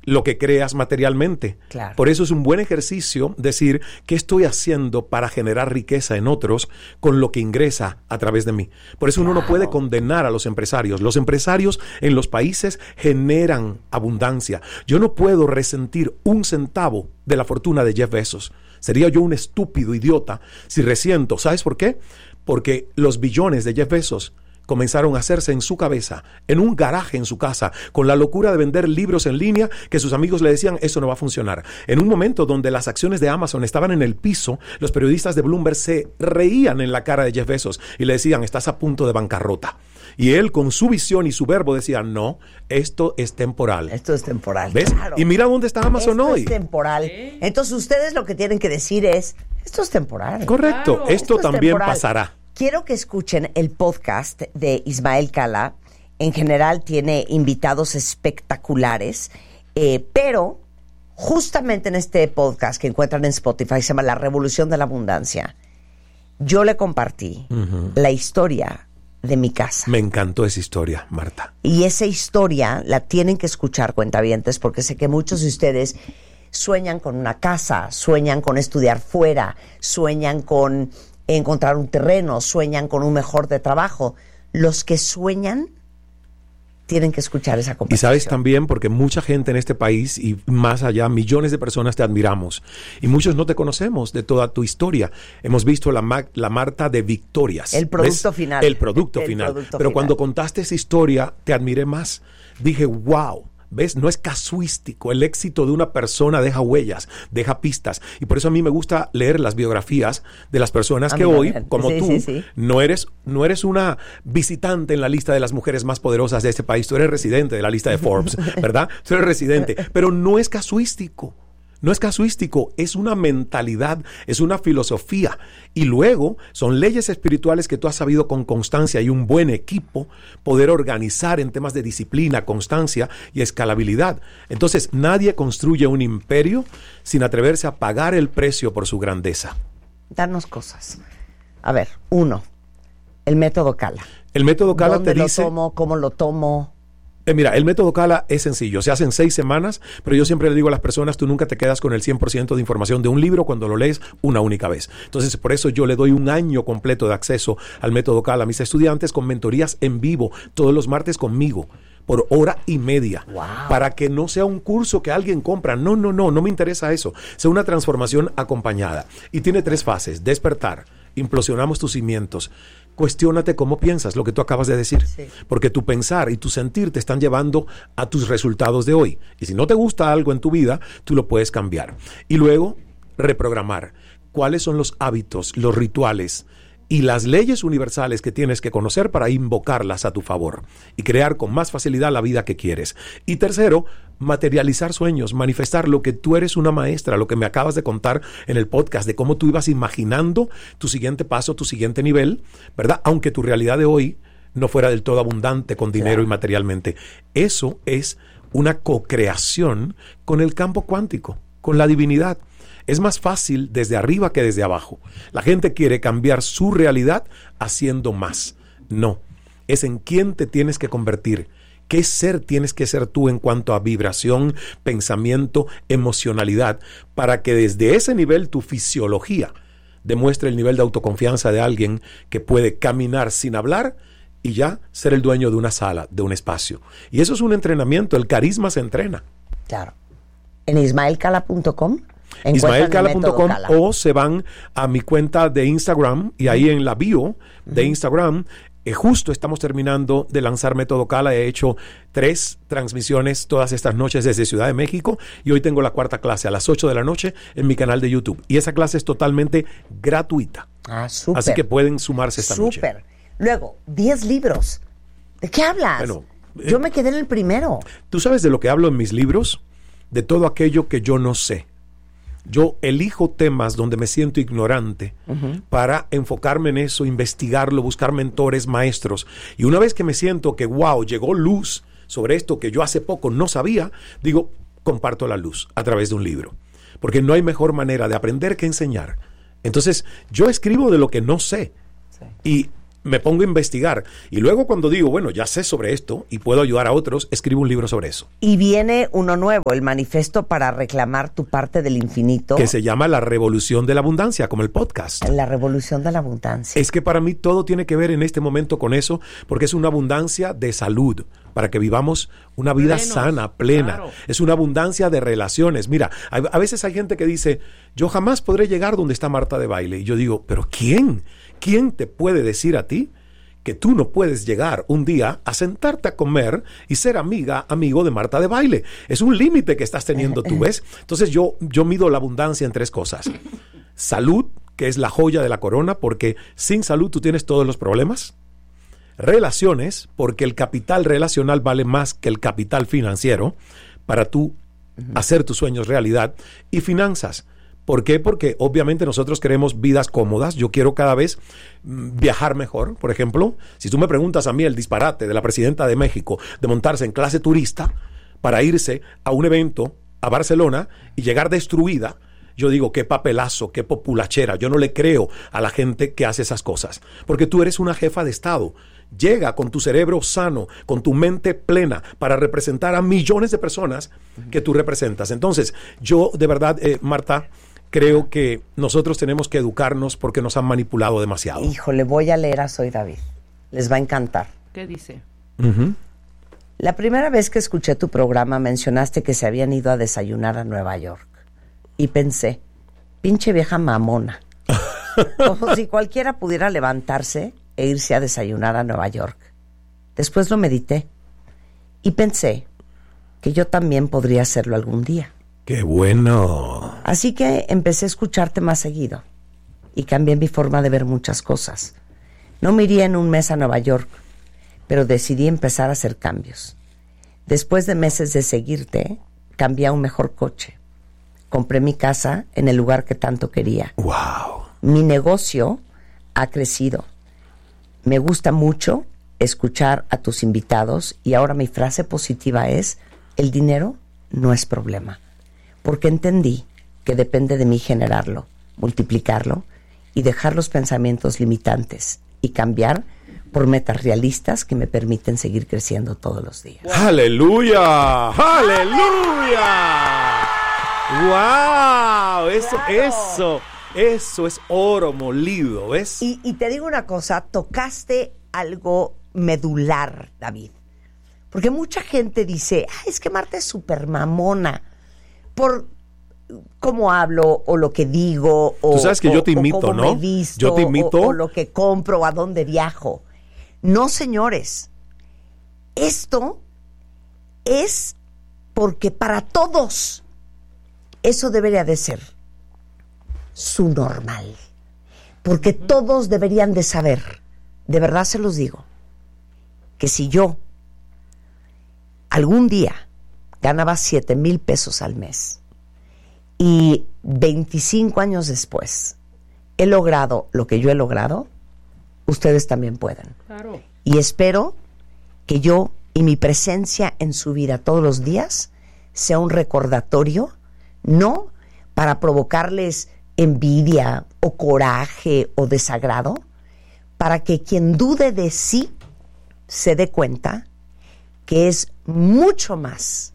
lo que creas materialmente. Claro. Por eso es un buen ejercicio decir qué estoy haciendo para generar riqueza en otros con lo que ingresa a través de mí. Por eso uno no puede condenar a los empresarios. Los empresarios en los países generan abundancia. Yo no puedo resentir un centavo de la fortuna de Jeff Bezos. Sería yo un estúpido idiota si resiento. ¿Sabes por qué? Porque los billones de Jeff Bezos comenzaron a hacerse en su cabeza, en un garaje en su casa, con la locura de vender libros en línea que sus amigos le decían, eso no va a funcionar. En un momento donde las acciones de Amazon estaban en el piso, los periodistas de Bloomberg se reían en la cara de Jeff Bezos y le decían, estás a punto de bancarrota. Y él, con su visión y su verbo, decía, no, esto es temporal. Esto es temporal. ¿Ves? Claro. Y mira dónde está Amazon Esto hoy. es temporal. Sí. Entonces ustedes lo que tienen que decir es, esto es temporal. Correcto, Claro. esto es también temporal. pasará. Quiero que escuchen el podcast de Ismael Cala. En general tiene invitados espectaculares, pero justamente en este podcast que encuentran en Spotify, se llama La Revolución de la Abundancia, yo le compartí la historia de mi casa. Me encantó esa historia, Marta. Y esa historia la tienen que escuchar, cuentavientes, porque sé que muchos de ustedes sueñan con una casa, sueñan con estudiar fuera, sueñan con encontrar un terreno, sueñan con un mejor de trabajo. Los que sueñan tienen que escuchar esa Y conversación. sabes también, porque mucha gente en este país y más allá, millones de personas te admiramos. Y muchos no te conocemos de toda tu historia. Hemos visto la Marta de victorias. El producto ¿ves? final. El producto El final. producto Pero final. cuando contaste esa historia, te admiré más. Dije, wow. ¿Ves? No es casuístico. El éxito de una persona deja huellas, deja pistas. Y por eso a mí me gusta leer las biografías de las personas A que mí hoy, también. como Sí, tú, sí, sí. no eres una visitante en la lista de las mujeres más poderosas de este país. Tú eres residente de la lista de Forbes, ¿verdad? Tú eres residente. Pero no es casuístico. No es casuístico, es una mentalidad, es una filosofía. Y luego son leyes espirituales que tú has sabido con constancia y un buen equipo poder organizar en temas de disciplina, constancia y escalabilidad. Entonces, nadie construye un imperio sin atreverse a pagar el precio por su grandeza. Darnos cosas. A ver, 1, el método Cala. El método Cala ¿Dónde te dice... lo tomo? ¿Cómo lo tomo? Mira, el método Cala es sencillo, se hace en 6 semanas, pero yo siempre le digo a las personas, tú nunca te quedas con el 100% de información de un libro cuando lo lees una única vez. Entonces, por eso yo le doy un año completo de acceso al método Cala a mis estudiantes con mentorías en vivo, todos los martes conmigo, por hora y media, Wow. para que no sea un curso que alguien compra. No me interesa eso. Sea una transformación acompañada. Y tiene 3 fases: despertar, implosionamos tus cimientos. Cuestiónate cómo piensas, lo que tú acabas de decir. Sí. Porque tu pensar y tu sentir te están llevando a tus resultados de hoy. Y si no te gusta algo en tu vida, tú lo puedes cambiar. Y luego, reprogramar. ¿Cuáles son los hábitos, los rituales y las leyes universales que tienes que conocer para invocarlas a tu favor y crear con más facilidad la vida que quieres? Y tercero, materializar sueños, manifestar lo que tú eres una maestra, lo que me acabas de contar en el podcast, de cómo tú ibas imaginando tu siguiente paso, tu siguiente nivel, ¿verdad? Aunque tu realidad de hoy no fuera del todo abundante con dinero y materialmente. Eso es una co-creación con el campo cuántico, con la divinidad. Es más fácil desde arriba que desde abajo. La gente quiere cambiar su realidad haciendo más. No, es en quién te tienes que convertir. ¿Qué ser tienes que ser tú en cuanto a vibración, pensamiento, emocionalidad? Para que desde ese nivel tu fisiología demuestre el nivel de autoconfianza de alguien que puede caminar sin hablar y ya ser el dueño de una sala, de un espacio. Y eso es un entrenamiento, el carisma se entrena. Claro. En ismaelcala.com. ismaelcala.com o se van a mi cuenta de Instagram y ahí en la bio de Instagram justo estamos terminando de lanzar Método Cala. He hecho 3 transmisiones todas estas noches desde Ciudad de México y hoy tengo la 4ª clase a las 8 de la noche en mi canal de YouTube y esa clase es totalmente gratuita. Súper. Así que pueden sumarse esta noche. Súper. Luego, 10 libros. ¿De qué hablas? Bueno, yo me quedé en el primero. ¿Tú sabes de lo que hablo en mis libros? De todo aquello que yo no sé. Yo elijo temas donde me siento ignorante para enfocarme en eso, investigarlo, buscar mentores, maestros. Y una vez que me siento que, wow, llegó luz sobre esto que yo hace poco no sabía, digo, comparto la luz a través de un libro. Porque no hay mejor manera de aprender que enseñar. Entonces, yo escribo de lo que no sé. Sí. Y me pongo a investigar. Y luego cuando digo, bueno, ya sé sobre esto y puedo ayudar a otros, escribo un libro sobre eso. Y viene uno nuevo, el manifiesto para reclamar tu parte del infinito. Que se llama La Revolución de la Abundancia, como el podcast. La Revolución de la Abundancia. Es que para mí todo tiene que ver en este momento con eso, porque es una abundancia de salud, para que vivamos una vida sana, plena. Claro. Es una abundancia de relaciones. Mira, a veces hay gente que dice, yo jamás podré llegar donde está Marta de Baile. Y yo digo, ¿pero quién? ¿Quién te puede decir a ti que tú no puedes llegar un día a sentarte a comer y ser amigo de Marta de Baile? Es un límite que estás teniendo tú, ¿ves? Entonces yo mido la abundancia en 3 cosas. Salud, que es la joya de la corona, porque sin salud tú tienes todos los problemas. Relaciones, porque el capital relacional vale más que el capital financiero para tú hacer tus sueños realidad. Y finanzas. ¿Por qué? Porque obviamente nosotros queremos vidas cómodas. Yo quiero cada vez viajar mejor. Por ejemplo, si tú me preguntas a mí el disparate de la presidenta de México de montarse en clase turista para irse a un evento a Barcelona y llegar destruida, yo digo, qué papelazo, qué populachera. Yo no le creo a la gente que hace esas cosas. Porque tú eres una jefa de Estado. Llega con tu cerebro sano, con tu mente plena, para representar a millones de personas que tú representas. Entonces, yo de verdad, Marta, creo que nosotros tenemos que educarnos porque nos han manipulado demasiado. Híjole, voy a leer a Soy David. Les va a encantar. ¿Qué dice? La primera vez que escuché tu programa mencionaste que se habían ido a desayunar a Nueva York. Y pensé, pinche vieja mamona. Como si cualquiera pudiera levantarse e irse a desayunar a Nueva York. Después lo medité y pensé que yo también podría hacerlo algún día. ¡Qué bueno! Así que empecé a escucharte más seguido y cambié mi forma de ver muchas cosas. No me iría en un mes a Nueva York, pero decidí empezar a hacer cambios. Después de meses de seguirte, cambié a un mejor coche. Compré mi casa en el lugar que tanto quería. ¡Wow! Mi negocio ha crecido. Me gusta mucho escuchar a tus invitados y ahora mi frase positiva es, el dinero no es problema. Porque entendí que depende de mí generarlo, multiplicarlo y dejar los pensamientos limitantes y cambiar por metas realistas que me permiten seguir creciendo todos los días. ¡Aleluya! ¡Aleluya! ¡Wow! Eso es oro molido, ¿ves? Y te digo una cosa, tocaste algo medular, David. Porque mucha gente dice, es que Marta es súper mamona por cómo hablo o lo que digo o, tú sabes que yo te imito, cómo ¿no? me visto, yo te imito o lo que compro o a dónde viajo. No, señores. Esto es porque para todos eso debería de ser su normal. Porque todos deberían de saber, de verdad se los digo, que si yo algún día ganaba 7,000 pesos al mes y 25 años después he logrado lo que yo he logrado, ustedes también pueden. Claro. Y espero que yo y mi presencia en su vida todos los días sea un recordatorio, no para provocarles envidia o coraje o desagrado, para que quien dude de sí se dé cuenta que es mucho más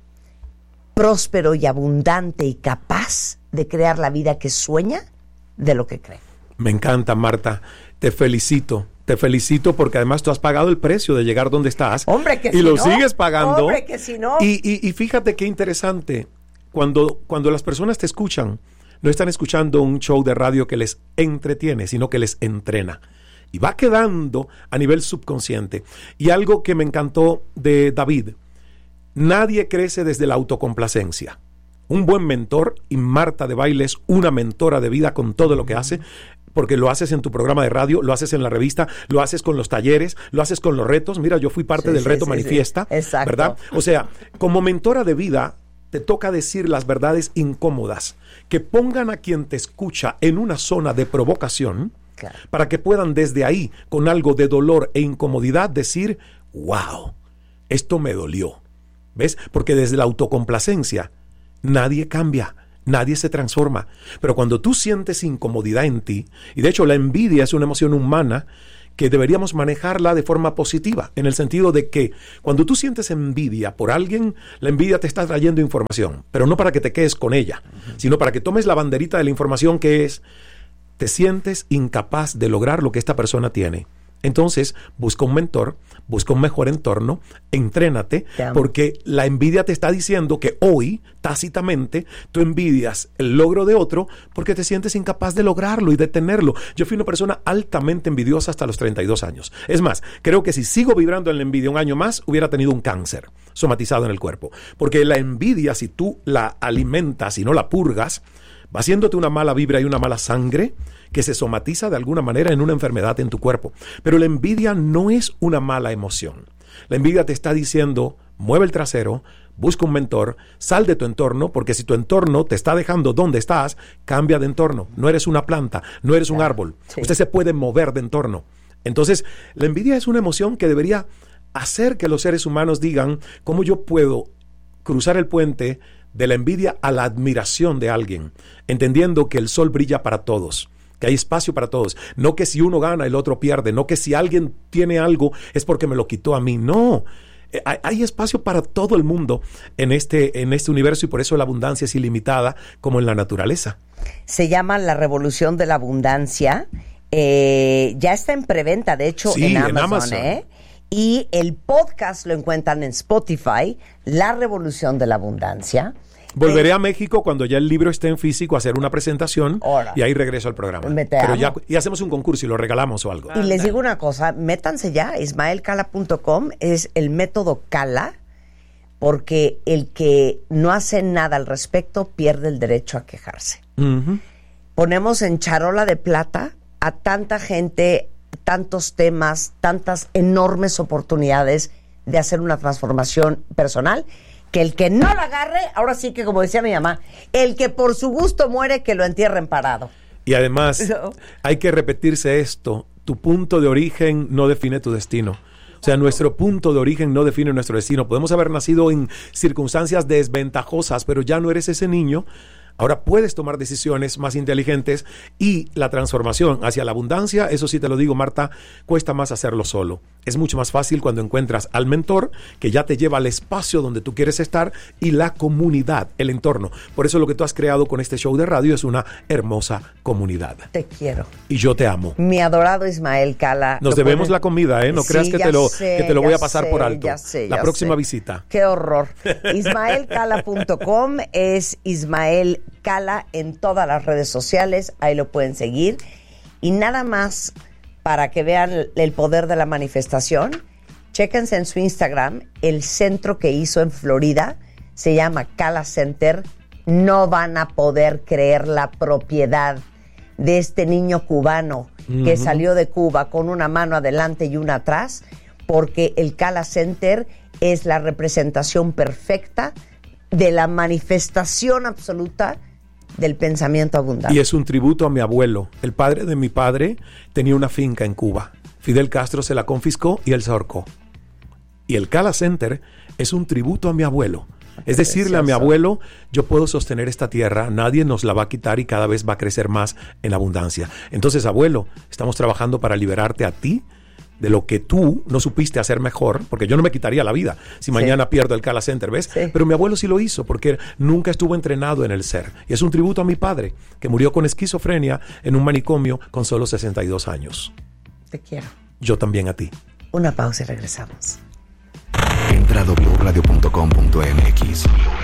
próspero y abundante y capaz de crear la vida que sueña de lo que cree. Me encanta, Marta. Te felicito porque además tú has pagado el precio de llegar donde estás. Hombre, que y si lo no, sigues pagando. Hombre, que si no. Y fíjate qué interesante. Cuando las personas te escuchan, no están escuchando un show de radio que les entretiene, sino que les entrena. Y va quedando a nivel subconsciente. Y algo que me encantó de David, nadie crece desde la autocomplacencia. Un buen mentor, y Marta de Baile es una mentora de vida con todo lo que hace, porque lo haces en tu programa de radio, lo haces en la revista, lo haces con los talleres, lo haces con los retos. Mira, yo fui parte del reto Manifiesta, Exacto. ¿verdad? O sea, como mentora de vida, te toca decir las verdades incómodas que pongan a quien te escucha en una zona de provocación, Claro. para que puedan desde ahí, con algo de dolor e incomodidad, decir, wow, esto me dolió. ¿Ves? Porque desde la autocomplacencia nadie cambia, nadie se transforma. Pero cuando tú sientes incomodidad en ti, y de hecho la envidia es una emoción humana que deberíamos manejarla de forma positiva, en el sentido de que cuando tú sientes envidia por alguien, la envidia te está trayendo información, pero no para que te quedes con ella, sino para que tomes la banderita de la información que es, te sientes incapaz de lograr lo que esta persona tiene. Entonces, busca un mentor, busca un mejor entorno, entrénate, porque la envidia te está diciendo que hoy, tácitamente, tú envidias el logro de otro porque te sientes incapaz de lograrlo y de tenerlo. Yo fui una persona altamente envidiosa hasta los 32 años. Es más, creo que si sigo vibrando en la envidia un año más, hubiera tenido un cáncer somatizado en el cuerpo. Porque la envidia, si tú la alimentas y no la purgas, va haciéndote una mala vibra y una mala sangre que se somatiza de alguna manera en una enfermedad en tu cuerpo. Pero la envidia no es una mala emoción. La envidia te está diciendo, mueve el trasero, busca un mentor, sal de tu entorno, porque si tu entorno te está dejando donde estás, cambia de entorno. No eres una planta, no eres un árbol. Sí. Usted se puede mover de entorno. Entonces, la envidia es una emoción que debería hacer que los seres humanos digan, ¿cómo yo puedo cruzar el puente de la envidia a la admiración de alguien, entendiendo que el sol brilla para todos, que hay espacio para todos, no que si uno gana el otro pierde, no que si alguien tiene algo es porque me lo quitó a mí, no, hay espacio para todo el mundo en este universo y por eso la abundancia es ilimitada como en la naturaleza. Se llama La Revolución de la Abundancia, ya está en preventa, de hecho, sí, en Amazon. Y el podcast lo encuentran en Spotify, La Revolución de la Abundancia. Volveré a México cuando ya el libro esté en físico a hacer una presentación y ahí regreso al programa. Pero ya y hacemos un concurso y lo regalamos o algo. Y les digo una cosa, métanse ya, ismaelcala.com es el método Cala, porque el que no hace nada al respecto pierde el derecho a quejarse. Ponemos en charola de plata a tanta gente, tantos temas, tantas enormes oportunidades de hacer una transformación personal, que el que no la agarre, ahora sí que como decía mi mamá, el que por su gusto muere, que lo entierren parado. Y además, hay que repetirse esto, tu punto de origen no define tu destino. O sea, nuestro punto de origen no define nuestro destino. Podemos haber nacido en circunstancias desventajosas, pero ya no eres ese niño. Ahora puedes tomar decisiones más inteligentes y la transformación hacia la abundancia, eso sí te lo digo, Marta, cuesta más hacerlo solo. Es mucho más fácil cuando encuentras al mentor que ya te lleva al espacio donde tú quieres estar y la comunidad, el entorno. Por eso lo que tú has creado con este show de radio es una hermosa comunidad. Te quiero. Y yo te amo. Mi adorado Ismael Cala. Nos debemos la comida, ¿eh? No creas que te lo voy a pasar por alto. La próxima visita. Qué horror. ismaelcala.com es Ismael Cala en todas las redes sociales, ahí lo pueden seguir. Y nada más para que vean el poder de la manifestación, chéquense en su Instagram, el centro que hizo en Florida, se llama Cala Center. No van a poder creer la propiedad de este niño cubano que salió de Cuba con una mano adelante y una atrás, porque el Cala Center es la representación perfecta de la manifestación absoluta del pensamiento abundante. Y es un tributo a mi abuelo. El padre de mi padre tenía una finca en Cuba. Fidel Castro se la confiscó y él se ahorcó. Y el Cala Center es un tributo a mi abuelo. Es decirle a mi abuelo, yo puedo sostener esta tierra, nadie nos la va a quitar y cada vez va a crecer más en abundancia. Entonces, abuelo, estamos trabajando para liberarte a ti de lo que tú no supiste hacer mejor, porque yo no me quitaría la vida si mañana pierdo el Cala Center, ¿ves? Sí. Pero mi abuelo sí lo hizo, porque nunca estuvo entrenado en el ser. Y es un tributo a mi padre, que murió con esquizofrenia en un manicomio con solo 62 años. Te quiero. Yo también a ti. Una pausa y regresamos. Entra a wradio.com.mx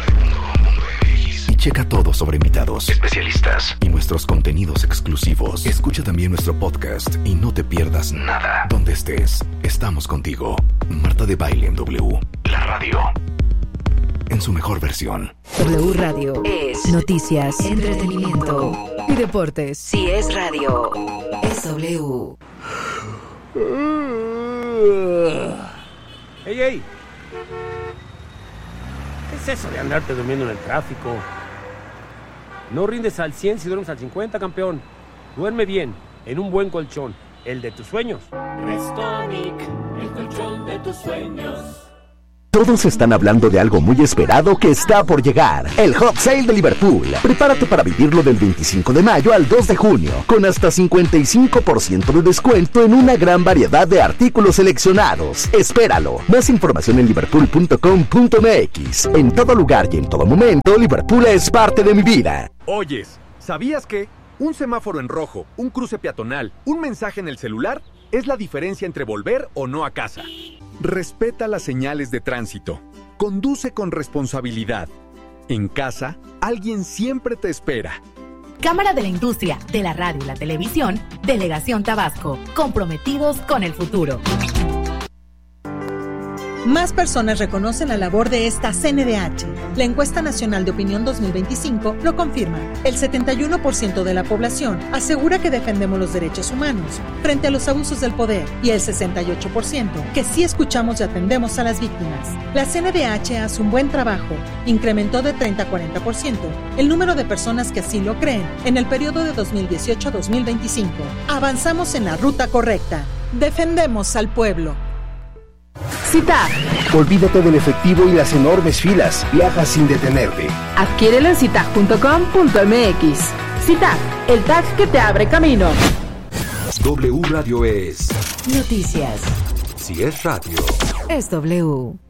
y checa todo sobre invitados, especialistas y nuestros contenidos exclusivos. Escucha también nuestro podcast y no te pierdas nada. Donde estés, estamos contigo. Marta de Baile en W, la radio, en su mejor versión. W Radio es noticias, entretenimiento y deportes. Si es radio, es W. ¡Ey, ey! ¿Qué es eso de andarte durmiendo en el tráfico? No rindes al 100 si duermes al 50, campeón. Duerme bien, en un buen colchón, el de tus sueños. Restonic, el colchón de tus sueños. Todos están hablando de algo muy esperado que está por llegar. El Hot Sale de Liverpool. Prepárate para vivirlo del 25 de mayo al 2 de junio, con hasta 55% de descuento en una gran variedad de artículos seleccionados. Espéralo. Más información en liverpool.com.mx. En todo lugar y en todo momento, Liverpool es parte de mi vida. Oyes, ¿sabías que un semáforo en rojo, un cruce peatonal, un mensaje en el celular es la diferencia entre volver o no a casa? Respeta las señales de tránsito. Conduce con responsabilidad. En casa, alguien siempre te espera. Cámara de la Industria, de la Radio y la Televisión, Delegación Tabasco, comprometidos con el futuro. Más personas reconocen la labor de esta CNDH. La Encuesta Nacional de Opinión 2025 lo confirma. El 71% de la población asegura que defendemos los derechos humanos frente a los abusos del poder y el 68% que sí escuchamos y atendemos a las víctimas. La CNDH hace un buen trabajo. Incrementó de 30 a 40% el número de personas que así lo creen en el periodo de 2018 a 2025. Avanzamos en la ruta correcta. Defendemos al pueblo. CITAG. Olvídate del efectivo y las enormes filas. Viaja sin detenerte. Adquiérelo en citag.com.mx. CITAG, el tag que te abre camino. W Radio es Noticias. Si es radio. Es W.